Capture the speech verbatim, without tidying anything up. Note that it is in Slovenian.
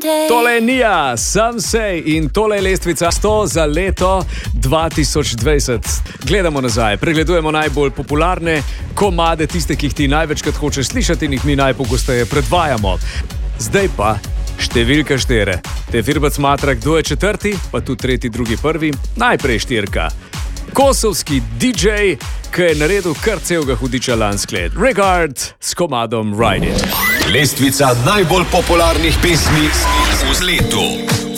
Tole je Nia, Some Say in tole je lestvica sto za leto dva tisoč dvajset. Gledamo nazaj, pregledujemo najbolj popularne komade, tiste, ki jih ti največkrat hočeš slišati in jih mi najpogosteje predvajamo. Zdaj pa številka štiri. Te firbac matra, kdo je četrti, pa tu tretji, drugi, prvi. Najprej štirka. Kosovski D J, ki je naredil kar celega hudiča lansko let. Regard s komadom Ride It. Lestvica najbolj popularnih pesmi v letu.